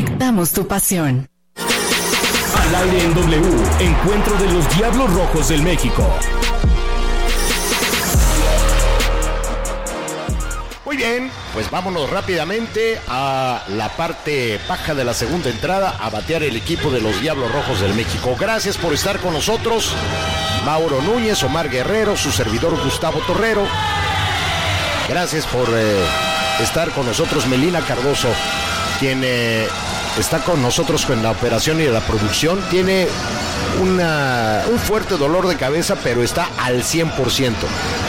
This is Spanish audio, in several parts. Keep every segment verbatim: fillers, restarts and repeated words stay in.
Conectamos tu pasión. Al aire en W, encuentro de los Diablos Rojos del México. Muy bien, pues vámonos rápidamente a la parte baja de la segunda entrada a batear el equipo de los Diablos Rojos del México. Gracias por estar con nosotros, Mauro Núñez, Omar Guerrero, su servidor Gustavo Torrero. Gracias por eh, estar con nosotros, Melina Cardoso, quien eh, está con nosotros con la operación y la producción. Tiene una, un fuerte dolor de cabeza, pero está al cien por ciento.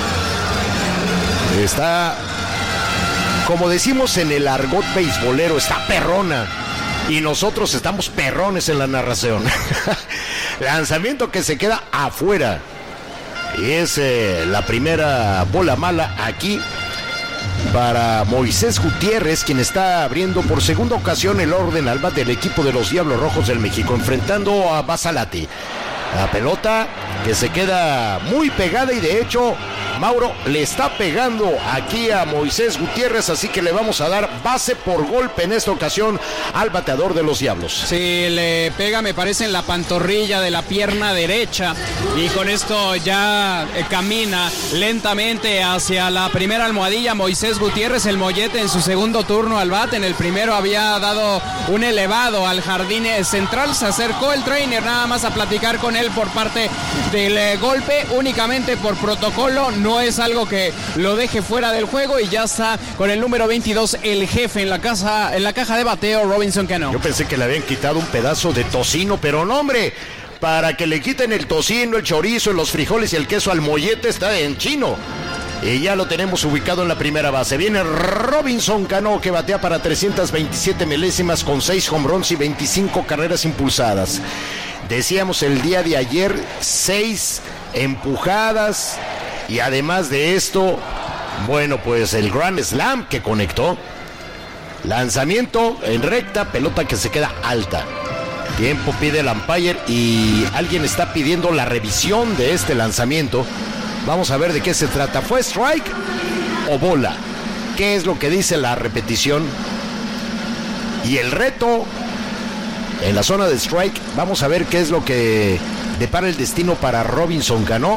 Está... Como decimos en el argot beisbolero, está perrona. Y nosotros estamos perrones en la narración. Lanzamiento que se queda afuera. Y es eh, la primera bola mala aquí para Moisés Gutiérrez, quien está abriendo por segunda ocasión el orden al bat del equipo de los Diablos Rojos del México, enfrentando a Basalati. La pelota que se queda muy pegada y de hecho Mauro le está pegando aquí a Moisés Gutiérrez, así que le vamos a dar base por golpe en esta ocasión al bateador de los Diablos. Sí, le pega, me parece, en la pantorrilla de la pierna derecha y con esto ya eh, camina lentamente hacia la primera almohadilla Moisés Gutiérrez, el mollete en su segundo turno al bate. En el primero había dado un elevado al jardín central, se acercó el trainer nada más a platicar con él por parte del eh, golpe, únicamente por protocolo. No es algo que lo deje fuera del juego y ya está con el número veintidós, el jefe en la casa, en la caja de bateo, Robinson Cano. Yo pensé que le habían quitado un pedazo de tocino, pero no, hombre, para que le quiten el tocino, el chorizo, los frijoles y el queso al mollete está en chino. Y ya lo tenemos ubicado en la primera base. Viene Robinson Cano, que batea para trescientas veintisiete milésimas con seis home runs y veinticinco carreras impulsadas. Decíamos el día de ayer, seis empujadas. Y además de esto, bueno, pues el Grand Slam que conectó. Lanzamiento en recta, pelota que se queda alta. Tiempo pide el umpire y alguien está pidiendo la revisión de este lanzamiento. Vamos a ver de qué se trata. ¿Fue strike o bola? ¿Qué es lo que dice la repetición? Y el reto en la zona de strike. Vamos a ver qué es lo que depara el destino para Robinson Cano,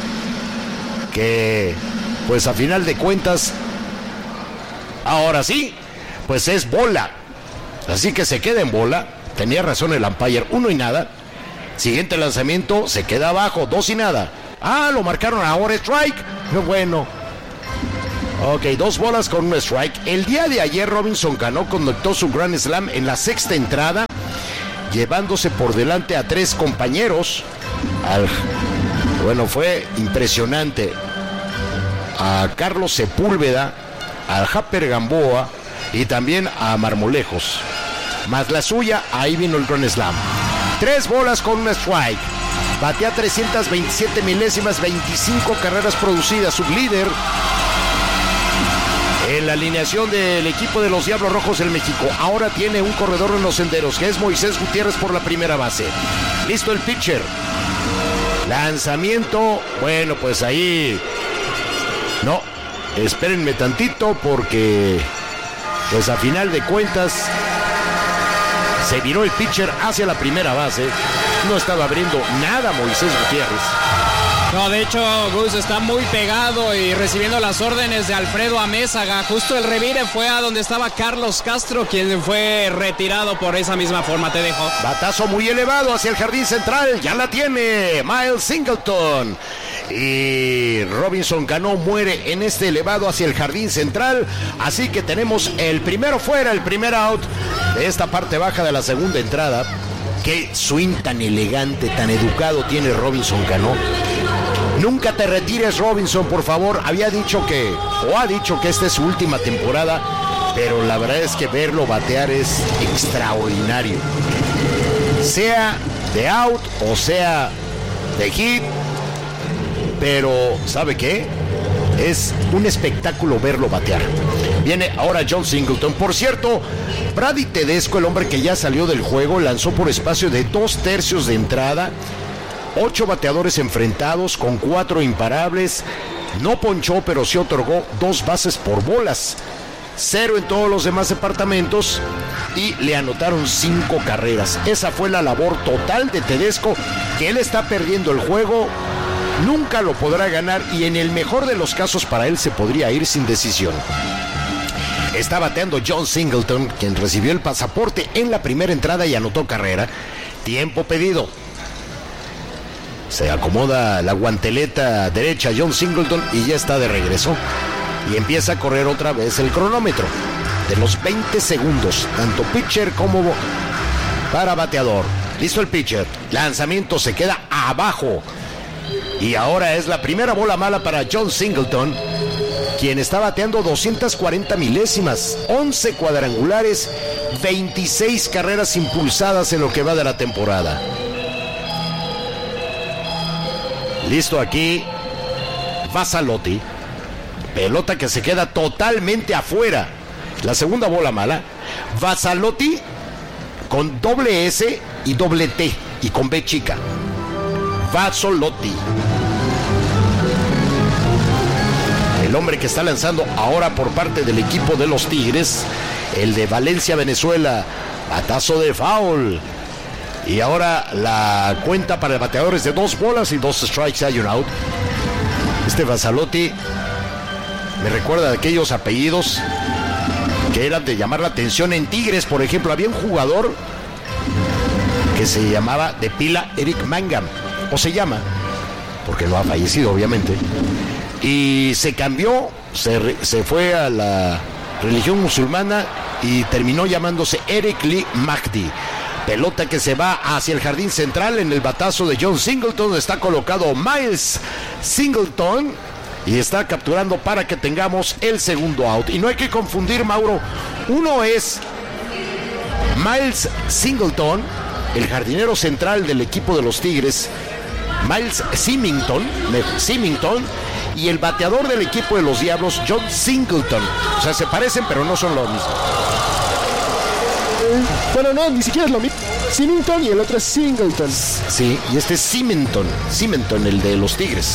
que pues a final de cuentas, ahora sí, pues es bola. Así que se queda en bola. Tenía razón el umpire, uno y nada. Siguiente lanzamiento, se queda abajo, dos y nada. Ah, lo marcaron ahora, strike. Bueno. Ok, dos bolas con un strike. El día de ayer Robinson Cano conectó su Grand Slam en la sexta entrada, llevándose por delante a tres compañeros. Al... Bueno, fue impresionante. A Carlos Sepúlveda, al Japper Gamboa y también a Marmolejos. Más la suya, ahí vino el Grand Slam. Tres bolas con un strike. Batea trescientas veintisiete milésimas, veinticinco carreras producidas, sublíder en la alineación del equipo de los Diablos Rojos del México. Ahora tiene un corredor en los senderos, que es Moisés Gutiérrez por la primera base. Listo el pitcher. Lanzamiento, bueno, pues ahí... No, espérenme tantito porque, pues a final de cuentas, se viró el pitcher hacia la primera base. No estaba abriendo nada Moisés Gutiérrez. No, de hecho, Gus está muy pegado y recibiendo las órdenes de Alfredo Amézaga. Justo el revire fue a donde estaba Carlos Castro, quien fue retirado por esa misma forma. Te dejo. Batazo muy elevado hacia el jardín central. Ya la tiene Miles Singleton. Y Robinson Cano muere en este elevado hacia el jardín central. Así que tenemos el primero fuera, el primer out de esta parte baja de la segunda entrada. Qué swing tan elegante, tan educado tiene Robinson Cano. Nunca te retires, Robinson, por favor. Había dicho que, o ha dicho que esta es su última temporada, pero la verdad es que verlo batear es extraordinario. Sea de out o sea de hit, pero ¿sabe qué? Es un espectáculo verlo batear. Viene ahora John Singleton. Por cierto, Brady Tedesco, el hombre que ya salió del juego, lanzó por espacio de dos tercios de entrada. Ocho bateadores enfrentados con cuatro imparables. No ponchó, pero sí otorgó dos bases por bolas. Cero en todos los demás departamentos. y le anotaron cinco carreras. Esa fue la labor total de Tedesco, que él está perdiendo el juego, nunca lo podrá ganar y en el mejor de los casos para él se podría ir sin decisión. Está bateando John Singleton, quien recibió el pasaporte en la primera entrada y anotó carrera. Tiempo pedido. Se acomoda la guanteleta derecha John Singleton y ya está de regreso. Y empieza a correr otra vez el cronómetro de los veinte segundos, tanto pitcher como para bateador. Listo el pitcher. Lanzamiento se queda abajo. Y ahora es la primera bola mala para John Singleton, quien está bateando doscientas cuarenta milésimas, once cuadrangulares, veintiséis carreras impulsadas en lo que va de la temporada. Listo aquí Vassalotti, pelota que se queda totalmente afuera. La segunda bola mala. Vassalotti con doble S y doble T y con B chica. Vassalotti, el hombre que está lanzando ahora por parte del equipo de los Tigres, el de Valencia, Venezuela. Batazo de foul. Y ahora la cuenta para el bateador es de dos bolas y dos strikes, hay un out. Este Vassalotti me recuerda de aquellos apellidos que eran de llamar la atención en Tigres. Por ejemplo, había un jugador que se llamaba de pila Eric Mangum, o se llama, porque no ha fallecido obviamente, y se cambió, se, se fue a la religión musulmana y terminó llamándose Eric Lee Mahdi. Pelota que se va hacia el jardín central en el batazo de John Singleton. Está colocado Miles Singleton y está capturando para que tengamos el segundo out. Y no hay que confundir, Mauro. Uno es Miles Singleton, el jardinero central del equipo de los Tigres, Miles Symington, Symington, y el bateador del equipo de los Diablos, John Singleton. O sea, se parecen, pero no son lo mismo. Bueno, no, ni siquiera es lo mismo. Symington y el otro es Singleton. Sí, y este es Symington, Symington, el de los Tigres.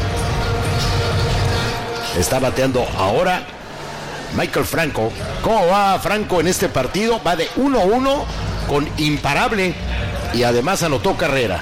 Está bateando ahora Michael Franco. ¿Cómo va Franco en este partido? Va de uno a uno con imparable y además anotó carrera.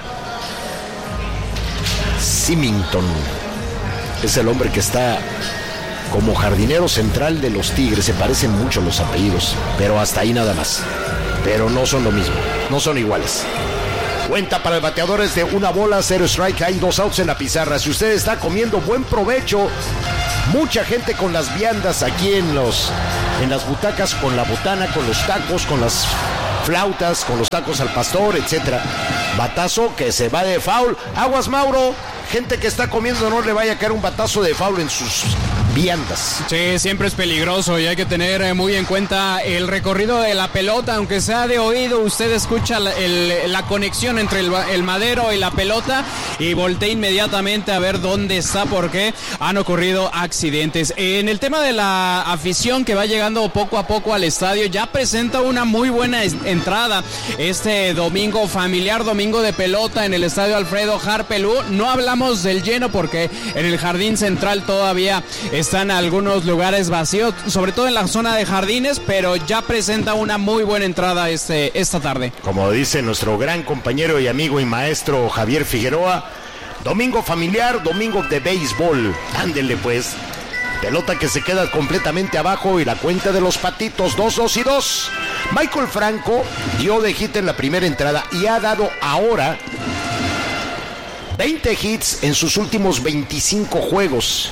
Symington es el hombre que está como jardinero central de los Tigres. Se parecen mucho los apellidos, pero hasta ahí nada más. Pero no son lo mismo, no son iguales. Cuenta para el bateador es de una bola, cero strike. Hay dos outs en la pizarra. Si usted está comiendo, buen provecho. Mucha gente con las viandas aquí en los en las butacas, con la botana, con los tacos, con las flautas, con los tacos al pastor, etcétera. Batazo que se va de foul. Aguas, Mauro. Gente que está comiendo, no le vaya a caer un batazo de foul en sus viandas. Sí, siempre es peligroso y hay que tener muy en cuenta el recorrido de la pelota. Aunque sea de oído, usted escucha la, el, la conexión entre el, el madero y la pelota y voltea inmediatamente a ver dónde está, porque han ocurrido accidentes. En el tema de la afición que va llegando poco a poco al estadio, ya presenta una muy buena entrada este domingo familiar, domingo de pelota en el estadio Alfredo Harpelú. No hablamos del lleno porque en el jardín central todavía están algunos lugares vacíos, sobre todo en la zona de jardines, pero ya presenta una muy buena entrada este, esta tarde. Como dice nuestro gran compañero y amigo y maestro Javier Figueroa, domingo familiar, domingo de béisbol. Ándele pues. Pelota que se queda completamente abajo y la cuenta de los Patitos, dos, dos y dos. Michael Franco dio de hit en la primera entrada y ha dado ahora veinte hits en sus últimos veinticinco juegos.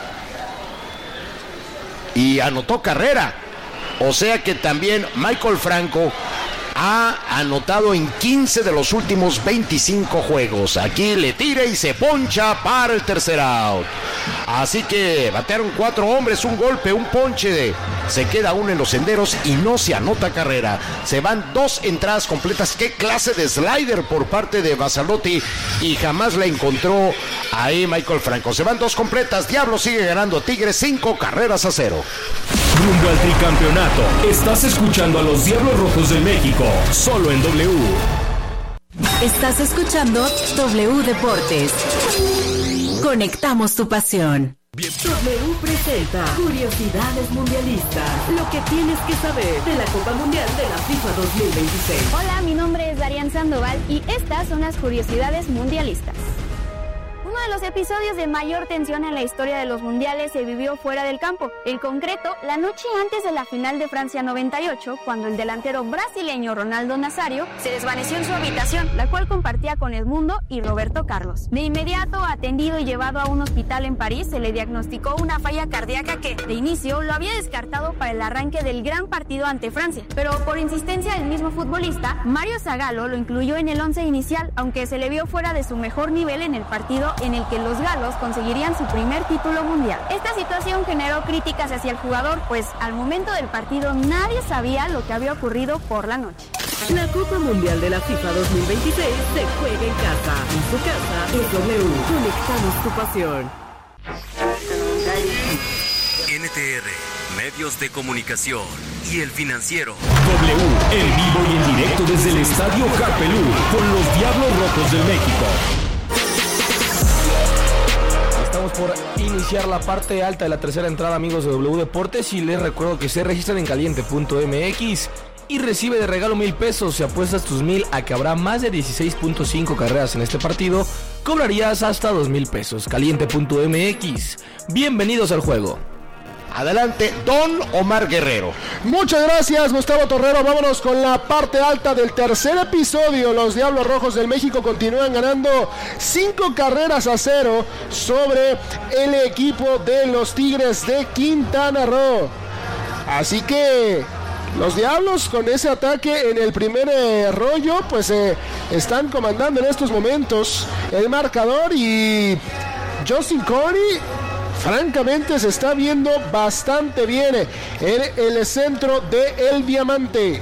Y anotó carrera. O sea que también Michael Franco ha anotado en quince de los últimos veinticinco juegos. Aquí le tira y se poncha para el tercer out. Así que batearon cuatro hombres, un golpe, un ponche. De, se queda uno en los senderos y no se anota carrera. Se van dos entradas completas. Qué clase de slider por parte de Vassalotti. Y jamás la encontró ahí Michael Franco. Se van dos completas. Diablo sigue ganando. Tigres cinco carreras a cero. Rumbo al tricampeonato. Estás escuchando a los Diablos Rojos de México, solo en W. Estás escuchando W Deportes. Conectamos tu pasión. Bien. W presenta Curiosidades Mundialistas. Lo que tienes que saber de la Copa Mundial de la FIFA dos mil veintiséis. Hola, mi nombre es Darian Sandoval y estas son las Curiosidades Mundialistas. Uno de los episodios de mayor tensión en la historia de los mundiales se vivió fuera del campo. En concreto, la noche antes de la final de Francia noventa y ocho, cuando el delantero brasileño Ronaldo Nazário se desvaneció en su habitación, la cual compartía con Edmundo y Roberto Carlos. De inmediato, atendido y llevado a un hospital en París, se le diagnosticó una falla cardíaca que, de inicio, lo había descartado para el arranque del gran partido ante Francia. Pero por insistencia del mismo futbolista, Mario Zagallo lo incluyó en el once inicial, aunque se le vio fuera de su mejor nivel en el partido en el que los galos conseguirían su primer título mundial. Esta situación generó críticas hacia el jugador, pues al momento del partido nadie sabía lo que había ocurrido por la noche. La Copa Mundial de la FIFA dos mil veintiséis se juega en casa. En su casa es W. Conectamos tu pasión. N T R, Medios de Comunicación y El Financiero. W, en vivo y en directo desde el Estadio Carpelú, con los Diablos Rojos de México. Estamos por iniciar la parte alta de la tercera entrada, amigos de W Deportes, y les recuerdo que se registran en caliente punto m x y recibe de regalo mil pesos. Si apuestas tus mil a que habrá más de dieciséis punto cinco carreras en este partido, cobrarías hasta dos mil pesos. caliente punto m x. Bienvenidos al juego. Adelante, Don Omar Guerrero. Muchas gracias, Gustavo Torrero. Vámonos con la parte alta del tercer episodio. Los Diablos Rojos del México continúan ganando cinco carreras a cero sobre el equipo de los Tigres de Quintana Roo. Así que los Diablos, con ese ataque en el primer eh, rollo, pues eh, están comandando en estos momentos el marcador, y Justin Corey francamente se está viendo bastante bien en el centro de El Diamante.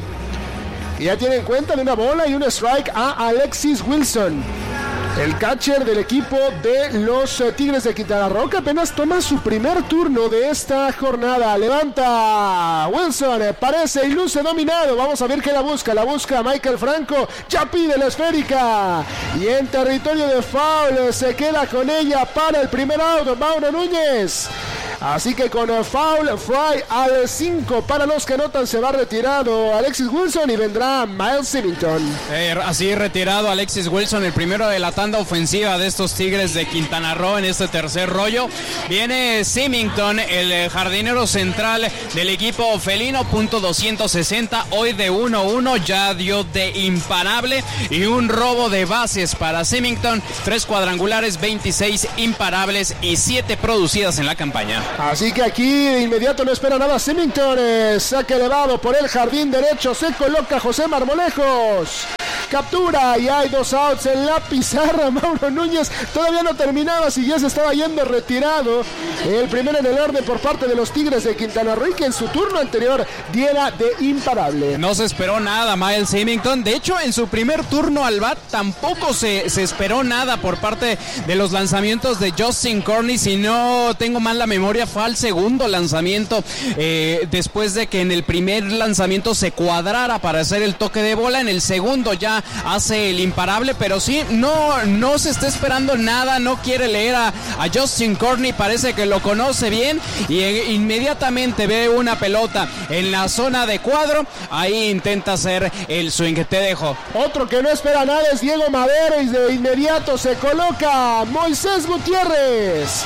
Y ya tiene en cuenta de una bola y un strike a Alexis Wilson, el catcher del equipo de los Tigres de Quintana Roo, que apenas toma su primer turno de esta jornada. Levanta Wilson, parece y luce dominado. Vamos a ver qué la busca. La busca Michael Franco, ya pide la esférica, y en territorio de foul se queda con ella para el primer out Mauro Núñez. Así que con el foul fly al cinco para los que anotan, se va retirado Alexis Wilson y vendrá Miles Symington. Eh, así retirado Alexis Wilson, el primero de la tanda ofensiva de estos Tigres de Quintana Roo en este tercer rollo. Viene Symington, el jardinero central del equipo felino, punto doscientos sesenta, hoy de uno uno, ya dio de imparable, y un robo de bases para Symington, tres cuadrangulares, veintiséis imparables y siete producidas en la campaña. Así que aquí de inmediato no espera nada Symington, eh, saque elevado por el jardín derecho, se coloca José Marmolejos, captura y hay dos outs en la pizarra. Mauro Núñez todavía no terminaba, si ya se estaba yendo retirado el primero en el orden por parte de los Tigres de Quintana Roo, que en su turno anterior diera de imparable. No se esperó nada Miles Symington, de hecho en su primer turno al bat tampoco se, se esperó nada por parte de los lanzamientos de Justin Corney. Si no tengo mal la memoria, fue al segundo lanzamiento, eh, después de que en el primer lanzamiento se cuadrara para hacer el toque de bola. En el segundo ya hace el imparable, pero sí, no, no se está esperando nada, no quiere leer a, a Justin Corney, parece que lo conoce bien, y eh, inmediatamente ve una pelota en la zona de cuadro, ahí intenta hacer el swing. Te dejo. Otro que no espera nada es Diego Madero, y de inmediato se coloca Moisés Gutiérrez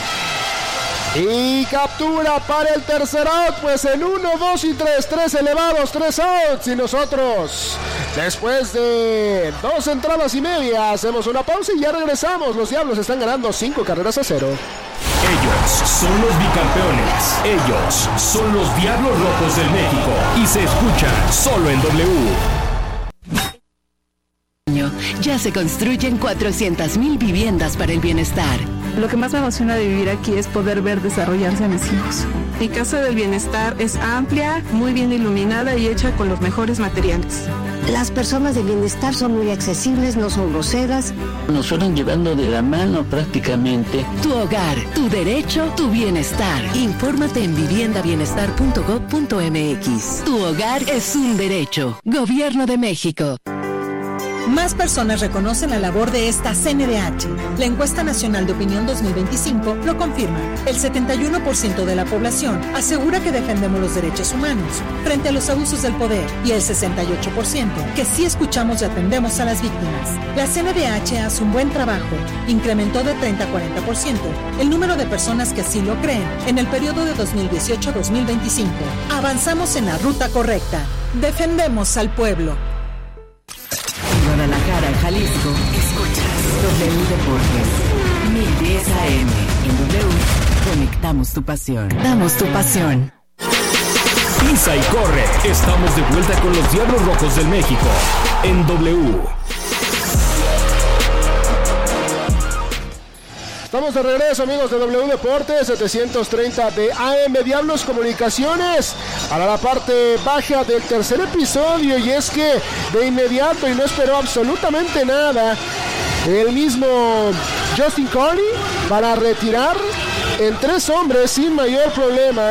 y captura para el tercer out, pues en uno, dos y tres, tres elevados, tres outs, y nosotros después de dos entradas y media hacemos una pausa y ya regresamos. Los Diablos están ganando cinco carreras a cero. Ellos son los bicampeones. Ellos son los Diablos Rojos del México, y se escuchan solo en W. Ya se construyen cuatrocientas mil viviendas para el bienestar. Lo que más me emociona de vivir aquí es poder ver desarrollarse a mis hijos. Mi casa del bienestar es amplia, muy bien iluminada y hecha con los mejores materiales. Las personas de bienestar son muy accesibles, no son groseras. Nos fueron llevando de la mano prácticamente. Tu hogar, tu derecho, tu bienestar. Infórmate en vivienda bienestar punto gob punto m x. Tu hogar es un derecho. Gobierno de México. Más personas reconocen la labor de esta C N D H. La encuesta nacional de opinión dos mil veinticinco lo confirma. El setenta y uno por ciento de la población asegura que defendemos los derechos humanos frente a los abusos del poder y el sesenta y ocho por ciento que sí escuchamos y atendemos a las víctimas. La C N D H hace un buen trabajo. Incrementó de treinta a cuarenta por ciento el número de personas que así lo creen en el periodo de dos mil dieciocho a dos mil veinticinco. Avanzamos en la ruta correcta. Defendemos al pueblo. Guadalajara, Jalisco, escuchas W Deportes, mil diez A M. En W, conectamos tu pasión. Damos tu pasión. Pisa y corre. Estamos de vuelta con los Diablos Rojos del México. En W. Estamos de regreso, amigos de W Deportes, setecientos treinta de A M. Diablos Comunicaciones, a la parte baja del tercer episodio, y es que de inmediato, y no esperó absolutamente nada, el mismo Justin Corley para retirar en tres hombres sin mayor problema.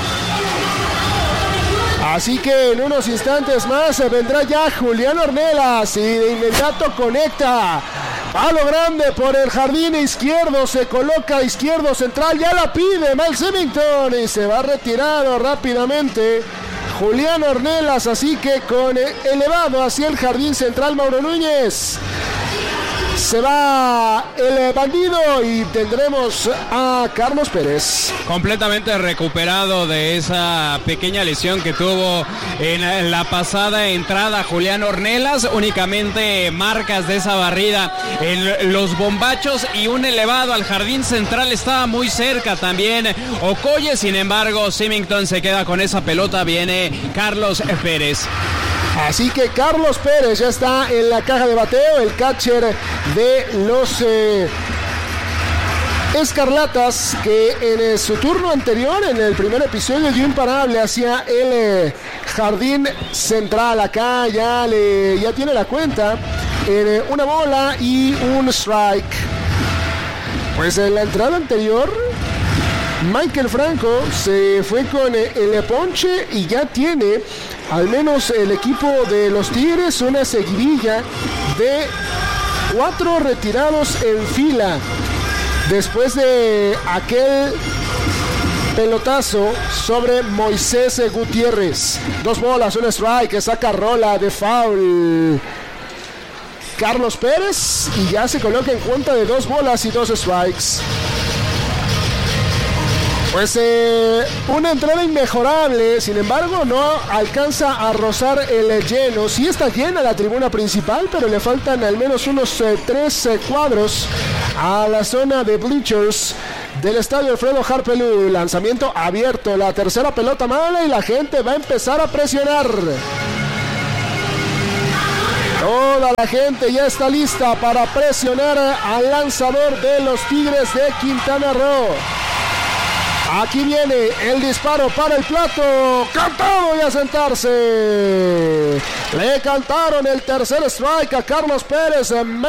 Así que en unos instantes más vendrá ya Julián Ornelas y de inmediato conecta. Palo grande por el jardín izquierdo, se coloca izquierdo central, ya la pide Miles Symington y se va retirado rápidamente Julián Ornelas, así que con elevado hacia el jardín central Mauro Núñez. Se va el bandido y tendremos a Carlos Pérez. Completamente recuperado de esa pequeña lesión que tuvo en la pasada entrada Julián Ornelas. Únicamente marcas de esa barrida en los bombachos y un elevado al jardín central. Estaba muy cerca también Okoye, sin embargo Symington se queda con esa pelota. Viene Carlos Pérez. Así que Carlos Pérez ya está en la caja de bateo, el catcher de los eh, Escarlatas, que en eh, su turno anterior, en el primer episodio, dio imparable hacia el eh, jardín central. Acá ya, le, ya tiene la cuenta en eh, una bola y un strike. Pues en la entrada anterior, Michael Franco se fue con eh, el ponche y ya tiene al menos el equipo de los Tigres una seguidilla de cuatro retirados en fila después de aquel pelotazo sobre Moisés Gutiérrez. Dos bolas, un strike, saca rola de foul Carlos Pérez y ya se coloca en cuenta de dos bolas y dos strikes. Pues eh, una entrada inmejorable, sin embargo no alcanza a rozar el lleno. Sí está llena la tribuna principal, pero le faltan al menos unos eh, tres eh, cuadros a la zona de bleachers del estadio Alfredo Harpelú. Lanzamiento abierto, la tercera pelota mala y la gente va a empezar a presionar. Toda la gente ya está lista para presionar al lanzador de los Tigres de Quintana Roo. Aquí viene el disparo para el plato. Cantado y a sentarse. Le cantaron el tercer strike a Carlos Pérez.